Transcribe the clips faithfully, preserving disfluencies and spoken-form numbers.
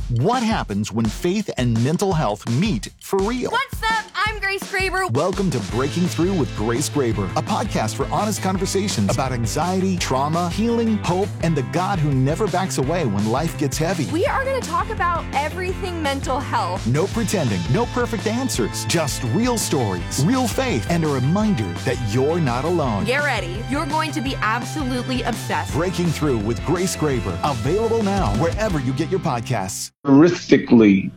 What happens when faith and mental health meet for real? What's up? I'm Grace Graber. Welcome to Breaking Through with Grace Graber, a podcast for honest conversations about anxiety, trauma, healing, hope, and the God who never backs away when life gets heavy. We are going to talk about everything mental health. No pretending, no perfect answers, just real stories, real faith, and a reminder that you're not alone. Get ready. You're going to be absolutely obsessed. Breaking Through with Grace Graber, available now wherever you get your podcasts. Characteristically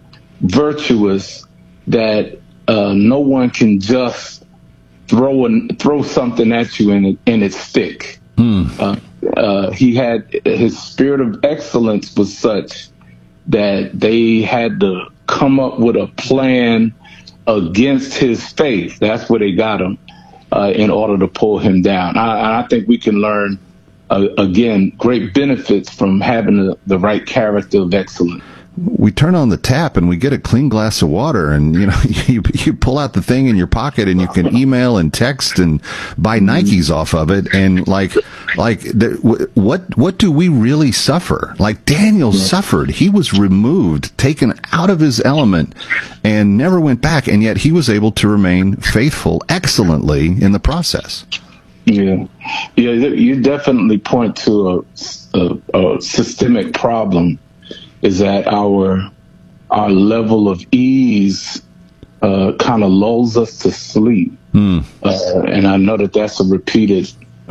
virtuous that uh, no one can just throw an, throw something at you and, it, and it stick. Hmm. Uh, uh, he had his spirit of excellence was such that they had to come up with a plan against his faith. That's where they got him uh, in order to pull him down. I, I think we can learn uh, again great benefits from having the, the right character of excellence. We turn on the tap and we get a clean glass of water, and you know you you pull out the thing in your pocket and you can email and text and buy Nikes off of it, and like like the, what what do we really suffer? Like Daniel suffered. He was removed, taken out of his element, and never went back, and yet he was able to remain faithful excellently in the process. Yeah, yeah, you definitely point to a, a, a systemic problem. Is that our our level of ease uh, kind of lulls us to sleep, mm. uh, and I know that that's a repeated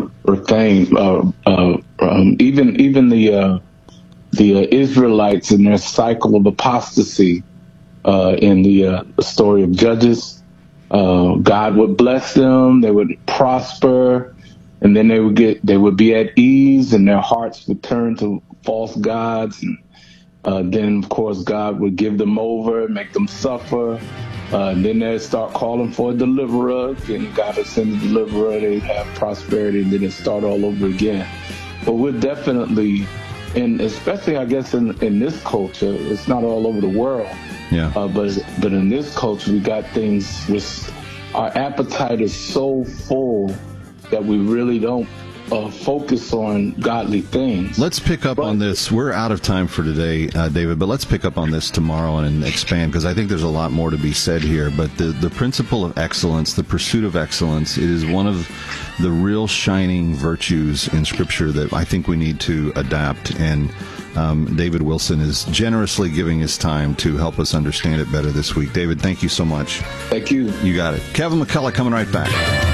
thing. Uh, uh, um, even even the uh, the uh, Israelites in their cycle of apostasy uh, in the, uh, the story of Judges, uh, God would bless them, they would prosper, and then they would get they would be at ease, and their hearts would turn to false gods. And, Uh, then, of course, God would give them over, make them suffer. Uh, and then they'd start calling for a deliverer. And God would send a deliverer. They'd have prosperity, and then it'd start all over again. But we're definitely, and especially, I guess, in, in this culture, it's not all over the world. Yeah. Uh, but but in this culture, we got things with our appetite is so full that we really don't Uh, focus on godly things. Let's pick up on this. We're out of time for today, uh, David, but let's pick up on this tomorrow and expand, because I think there's a lot more to be said here. But the, the principle of excellence, the pursuit of excellence, it is one of the real shining virtues in Scripture that I think we need to adapt. And um, David Wilson is generously giving his time to help us understand it better this week. David, thank you so much. Thank you. You got it. Kevin McCullough coming right back.